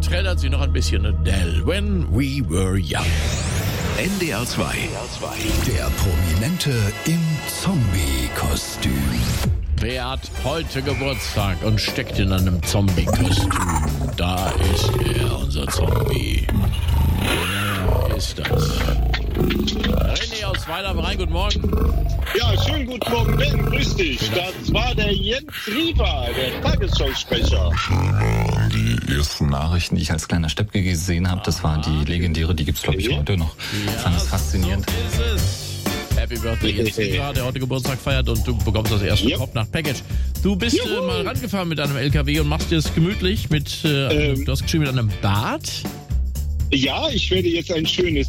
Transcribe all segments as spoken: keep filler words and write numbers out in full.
trällert sie noch ein bisschen Adele. When we were young. N D R zwei. Der Prominente im Zombie-Kostüm. Wer hat heute Geburtstag und steckt in einem Zombie-Kostüm? Da ist er, unser Zombie. Wer ist das? René aus Weiler am Rhein, guten Morgen. Ja, schönen guten Morgen, Ben, grüß dich. Das war der Jens Rieber, der Tagesschausprecher. Die ersten Nachrichten, die ich als kleiner Steppke gesehen habe, das war die legendäre, die gibt's glaube ich heute noch. Ja, Fand es faszinierend. So ist es. Happy Birthday Jens Rieber, der heute Geburtstag feiert und du bekommst das erste Yep. Kopfnacht-Package. Du bist äh, mal rangefahren mit einem L K W und machst dir es gemütlich mit, äh, einem, Ähm. du hast geschrieben mit einem Bad. Ja, ich werde jetzt ein schönes.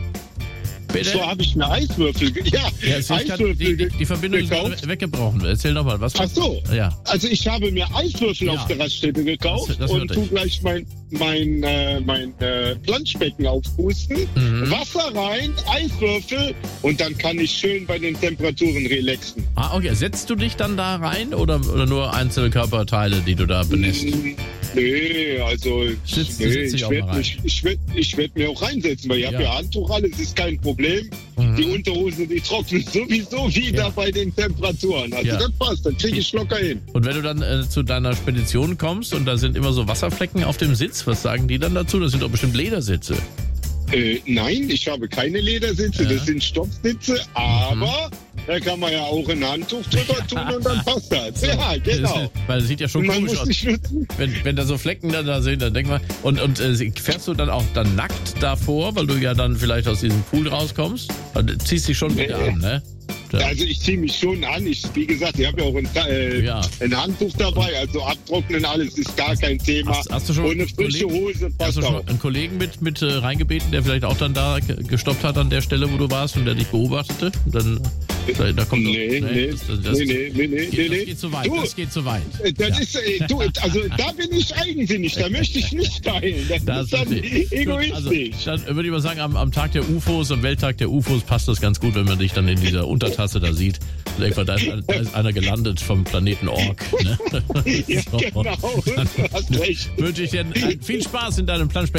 Bitte? So habe ich mir Eiswürfel, ge- ja, Ja, es ist grad, Eiswürfel die, die, ge- die Verbindung ist gekauft. gerade weggebrochen. Erzähl doch mal, was Ach so. Ja. Also ich habe mir Eiswürfel Ja. auf der Raststätte gekauft Das- das und hörte tu ich. gleich mein, mein, äh, mein äh, Planschbecken aufpusten, Mhm. Wasser rein, Eiswürfel und dann kann ich schön bei den Temperaturen relaxen. Ah, okay. Setzt du dich dann da rein oder, oder nur einzelne Körperteile, die du da benässt? Mm, Nee, also Sitzt- nee, sitzt dich ich auch mal werde rein. mich, ich werd, ich werd mir auch reinsetzen, weil ich Ja. habe ja Handtuch, alles ist kein Problem. Mhm. Die Unterhose, die trocknet sowieso wieder Ja. bei den Temperaturen. Also Ja. das passt, dann kriege ich locker hin. Und wenn du dann äh, zu deiner Spedition kommst und da sind immer so Wasserflecken auf dem Sitz, was sagen die dann dazu? Das sind doch bestimmt Ledersitze. Äh, nein, ich habe keine Ledersitze, Ja. das sind Stoffsitze, aber da kann man ja auch ein Handtuch drüber tun und dann passt das. Ja, genau. Weil es sieht ja schon Und man komisch muss aus. nicht nutzen. Wenn, wenn da so Flecken dann da sind, dann denk mal. Und, und äh, fährst du dann auch dann nackt davor, weil du ja dann vielleicht aus diesem Pool rauskommst? Und ziehst dich schon wieder Nee. an, ne? Ja. Also ich ziehe mich schon an. Ich, wie gesagt, ich habe ja auch ein, äh, Ja. ein Handtuch dabei, also abtrocknen, alles ist gar kein Thema. Hast- hast du schon und eine einen frische Kollegen- Hose Hast passt du schon auch. einen Kollegen mit, mit äh, reingebeten, der vielleicht auch dann da ge- gestoppt hat an der Stelle, wo du warst und der dich beobachtete? Und dann, da, da kommt doch- Nee, nee, das, das, nee, nee, nee, nee, geht, nee, das nee. geht zu weit. Du, Das geht zu weit. äh, das Ja. ist, äh, du, also da bin ich eigensinnig, da möchte ich nicht teilen. Das, Das ist dann verstehe ich. egoistisch. Also, dann würde ich mal sagen, am, am Tag der U F Os, am Welttag der U F Os passt das ganz gut, wenn man dich dann in dieser Untertasse da sieht. Denk mal, da, ist, da ist einer gelandet vom Planeten Ork. Ne? ja, So. genau, du hast recht. Wünsche ich dir äh, viel Spaß in deinem Planschbecken.